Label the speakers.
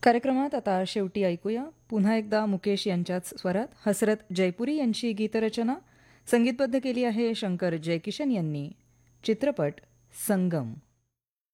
Speaker 1: कार्यक्रमात आता शेवटी ऐकूया पुन्हा एकदा मुकेश यांच्याच स्वरात हसरत जयपुरी यांची गीतरचना संगीतबद्ध केली आहे शंकर जयकिशन यांनी. चित्रपट संगम.